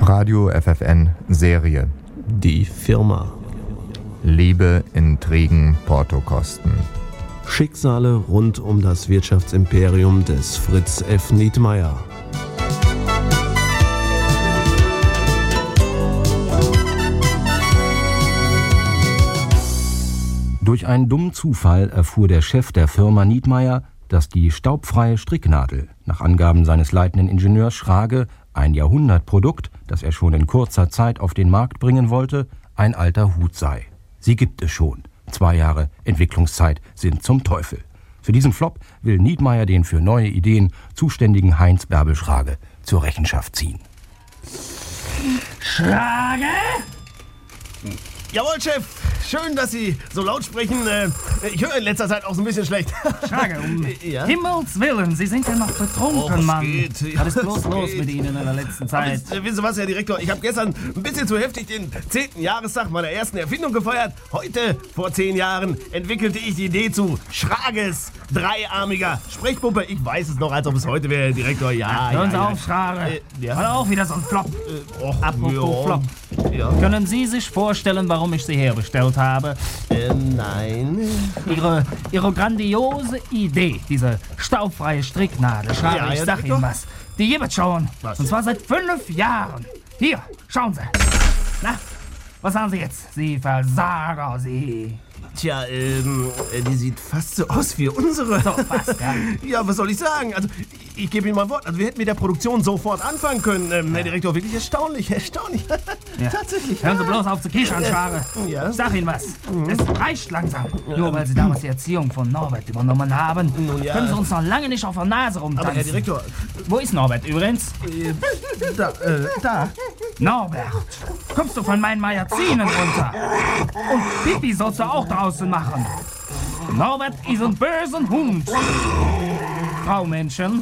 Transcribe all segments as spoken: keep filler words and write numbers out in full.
Radio F F N Serie. Die Firma. Liebe, Intrigen, Portokosten. Schicksale rund um das Wirtschaftsimperium des Fritz F. Nietmeyer. Durch einen dummen Zufall erfuhr der Chef der Firma Nietmeyer, dass die staubfreie Stricknadel, nach Angaben seines leitenden Ingenieurs Schrage, ein Jahrhundertprodukt, das er schon in kurzer Zeit auf den Markt bringen wollte, ein alter Hut sei. Sie gibt es schon. Zwei Jahre Entwicklungszeit sind zum Teufel. Für diesen Flop will Nietmeyer den für neue Ideen zuständigen Heinz Bärbel Schrage zur Rechenschaft ziehen. Schrage? Jawohl, Chef. Schön, dass Sie so laut sprechen. Ich höre in letzter Zeit auch so ein bisschen schlecht. Schrage, um ja? Himmels Willen, Sie sind ja noch betrunken, oh, Mann. Geht. Was ist bloß das los geht. mit Ihnen in der letzten Zeit? Jetzt, äh, wissen Sie was, Herr Direktor? Ich habe gestern ein bisschen zu heftig den zehnten Jahrestag meiner ersten Erfindung gefeiert. Heute, vor zehn Jahren, entwickelte ich die Idee zu Schrages dreiarmiger Sprechpuppe. Ich weiß es noch, als ob es heute wäre, Herr Direktor. Ja, Hören Sie ja, auf, Schrage. Äh, ja. War auch wieder so ein Flop. Äh, och, Apropos ja. Flop. Ja. Können Sie sich vorstellen, warum ich Sie herbestellt habe? Äh, nein. Ihre, Ihre grandiose Idee, diese staubfreie Stricknadel. Schrage, Ja, ich ja, sag Direktor. Ihnen was. Die gibt es schon. Was Und denn? zwar seit fünf Jahren. Hier, schauen Sie. Na, was sagen Sie jetzt? Sie Versager, Sie. Tja, ähm, äh, die sieht fast so aus wie unsere. So, fast, ja. Ja, was soll ich sagen? Also, ich, ich gebe Ihnen mal ein Wort. Also, wir hätten mit der Produktion sofort anfangen können. Ähm, Herr Direktor, wirklich erstaunlich, erstaunlich. Ja. Tatsächlich. Hören Sie bloß auf zu kichern, Schrage. Ja. Ich sag Ihnen was. Es reicht langsam. Nur weil Sie damals die Erziehung von Norbert übernommen haben, Nun ja. können Sie uns noch lange nicht auf der Nase rumtanzen. Aber Herr Direktor, Wo ist Norbert übrigens? äh, da, äh, da. Norbert, kommst du von meinen Magazinen runter? Und Pipi sollst du auch draußen machen. Norbert ist ein bösen Hund. Graumenschen.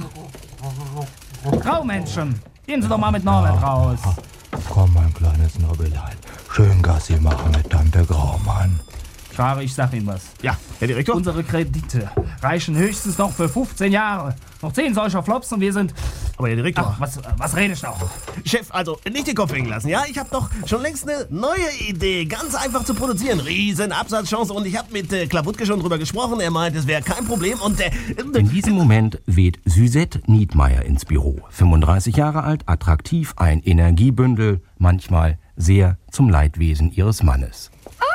Graumenschen. Gehen Sie doch mal mit Norbert raus. Komm, mein kleines Nobelein. Schön Gassi machen mit Tante Graumann. Schrage, ich sag Ihnen was. Ja, Herr Direktor. Unsere Kredite reichen höchstens noch für fünfzehn Jahre. Noch zehn solcher Flops und wir sind... Aber Herr Direktor. Ach, was, was rede ich noch? Chef, also nicht den Kopf hängen lassen, ja? Ich habe doch schon längst eine neue Idee. Ganz einfach zu produzieren. Riesen Absatzchance. Und ich habe mit äh, Klawutke schon drüber gesprochen. Er meint, es wäre kein Problem. Und äh, In diesem Moment weht Suzette Nietmeyer ins Büro. fünfunddreißig Jahre alt, attraktiv, ein Energiebündel, manchmal sehr zum Leidwesen ihres Mannes.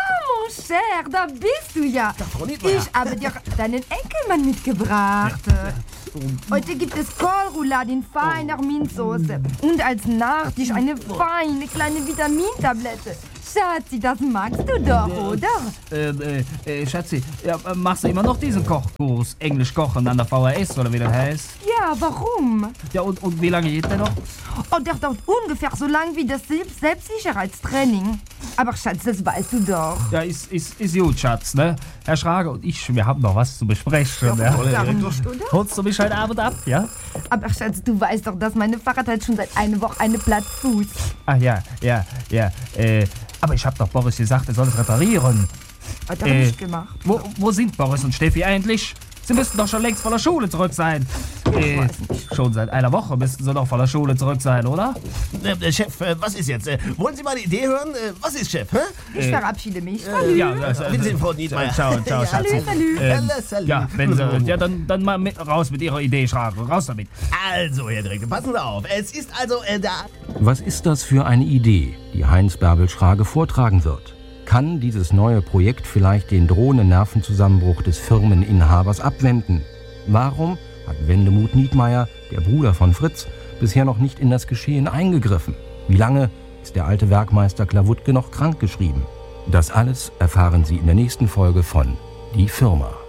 Cher, da bist du ja. Frau Nietmeyer. Ich habe dir deinen Enkelmann mitgebracht. Heute gibt es Kohlroulade in feiner Minzsoße. Und als Nachtisch eine feine kleine Vitamintablette. Schatzi, das magst du doch, oder? Äh, äh, Schatzi, ja, machst du immer noch diesen Kochkurs? Englisch kochen an der V H S oder wie das heißt? Ja, warum? Ja, und, und wie lange geht der noch? Oh, der dauert ungefähr so lang wie das Selbst Selbstsicherheitstraining. Aber Schatz, das weißt du doch. Ja, ist, ist, ist gut, Schatz, ne? Herr Schrage und ich, wir haben noch was zu besprechen, ne? Gar nicht, oder? Holst du mich heute Abend ab, ja? Aber Schatz, du weißt doch, dass meine Fahrrad halt schon seit einer Woche eine Plattfuß. Ach ja, ja, ja, äh, aber ich hab doch Boris gesagt, er soll es reparieren. Hat er Äh, nicht gemacht. Wo, wo sind Boris und Steffi eigentlich? Sie müssten doch schon längst von der Schule zurück sein. Äh, schon seit einer Woche müssten sie doch von der Schule zurück sein, oder? Äh, äh, Chef, äh, was ist jetzt? Äh, wollen Sie mal die Idee hören? Äh, was ist, Chef? Hä? Ich verabschiede mich. Äh, Ja, also, Bitte sehr, Frau Nietmeyer. Ciao, ciao, Schatzi. Salut, salut. Ähm, Salut, salut. ja, wenn Sie, ja, dann, dann mal mit, raus mit Ihrer Idee, Schrage. Raus damit. Also, Herr Direktor, passen Sie auf. Es ist also äh, da... Was ist das für eine Idee, die Heinz Bärbel Schrage vortragen wird? Kann dieses neue Projekt vielleicht den drohenden Nervenzusammenbruch des Firmeninhabers abwenden? Warum hat Wendemut Nietmeyer, der Bruder von Fritz, bisher noch nicht in das Geschehen eingegriffen? Wie lange ist der alte Werkmeister Klawutke noch krankgeschrieben? Das alles erfahren Sie in der nächsten Folge von Die Firma.